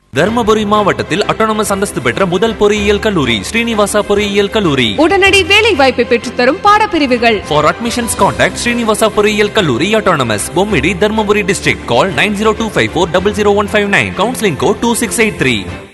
தர்மபுரி மாவட்டத்தில் அட்டானமஸ் அந்தஸ்து பெற்ற முதல் பொறியியல் கல்லூரி ஸ்ரீனிவாசா பொறியியல் கல்லூரி. உடனடி வேலை வாய்ப்பை பெற்றுத்தரும் பாடப்பிரிவுகள். For admissions contact Srinivasa பொறியியல் கல்லூரி autonomous Bommidi Dharmapuri district. Call 9025400159. Counseling code 2683.